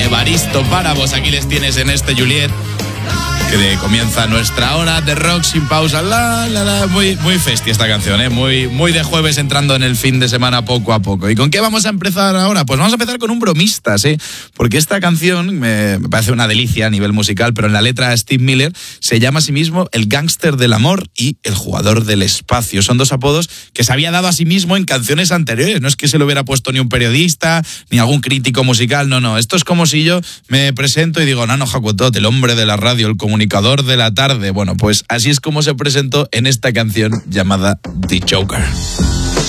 Evaristo para vos. Aquí les tienes en este Juliet, que comienza nuestra hora de rock sin pausa. Muy festi esta canción, muy de jueves, entrando en el fin de semana poco a poco. ¿Y con qué vamos a empezar ahora? Pues vamos a empezar con un bromista, ¿sí? Porque esta canción me parece una delicia a nivel musical, pero en la letra Steve Miller se llama a sí mismo el gángster del amor y el jugador del espacio. Son dos apodos que se había dado a sí mismo en canciones anteriores. No es que se lo hubiera puesto ni un periodista, ni algún crítico musical, no. Esto es como si yo me presento y digo, Nano Hakutot, el hombre de la radio, el comunicador de la tarde. Bueno, pues así es como se presentó en esta canción llamada The Joker.